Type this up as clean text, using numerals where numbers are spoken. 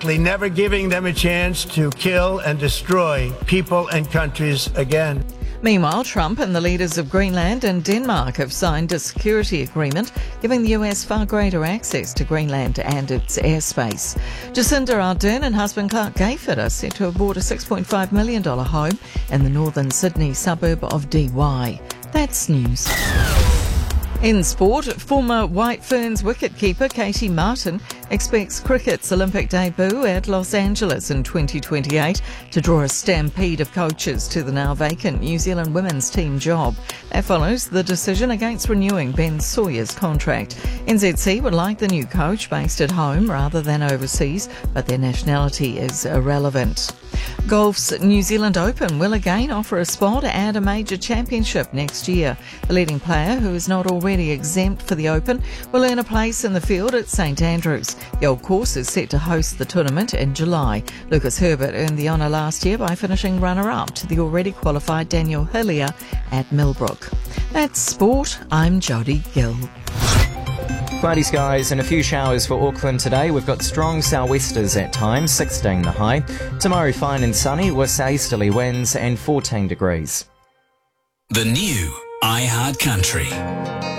likely never giving them a chance to kill and destroy people and countries again. Meanwhile, Trump and the leaders of Greenland and Denmark have signed a security agreement giving the US far greater access to Greenland and its airspace. Jacinda Ardern and husband Clark Gayford are set to have bought a $6.5 million home in the northern Sydney suburb of Dee Why. That's news. In sport, former White Ferns wicketkeeper Katie Martin expects cricket's Olympic debut at Los Angeles in 2028 to draw a stampede of coaches to the now vacant New Zealand women's team job. That follows the decision against renewing Ben Sawyer's contract. NZC would like the new coach based at home rather than overseas, but their nationality is irrelevant. Golf's New Zealand Open will again offer a spot at a major championship next year. The leading player, who is not already exempt for the Open, will earn a place in the field at St Andrews. The Old Course is set to host the tournament in July. Lucas Herbert earned the honour last year by finishing runner-up to the already qualified Daniel Hillier at Millbrook. That's sport. I'm Jodie Gill. Cloudy skies and a few showers for Auckland today. We've got strong sou'westers at times, 16 the high. Tomorrow fine and sunny with easterly winds and 14 degrees. The new iHeart Country.